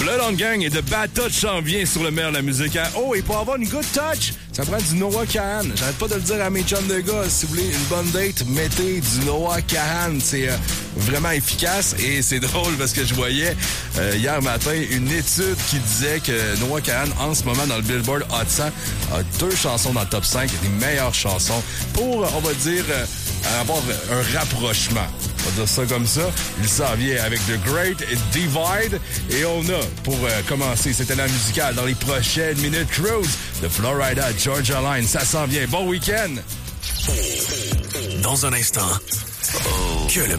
Blood on Gang et The Bad Touch s'en vient sur le meilleur de la musique. Hein? Oh, et pour avoir une good touch, ça prend du Noah Kahan. J'arrête pas de le dire à mes chums de gars. Si vous voulez une bonne date, mettez du Noah Kahan. C'est vraiment efficace et c'est drôle parce que je voyais hier matin une étude qui disait que Noah Kahan, en ce moment, dans le Billboard Hot 100, a 2 chansons dans le top 5 des meilleures chansons pour, on va dire, avoir un rapprochement. On va dire ça comme ça. Il s'en vient avec The Great Divide. Et on a, pour commencer, c'était la musicale dans les prochaines minutes, Cruise de Florida Georgia Line. Ça s'en vient. Bon week-end! Dans un instant, que le